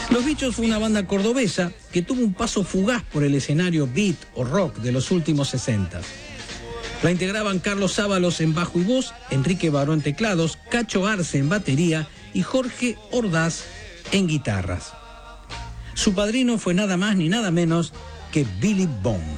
Los Bichos fue una banda cordobesa que tuvo un paso fugaz por el escenario beat o rock de los últimos 60. La integraban Carlos Ábalos en bajo y voz, Enrique Baró en teclados, Cacho Arce en batería y Jorge Ordaz en guitarras. Su padrino fue nada más ni nada menos que Billy Bond.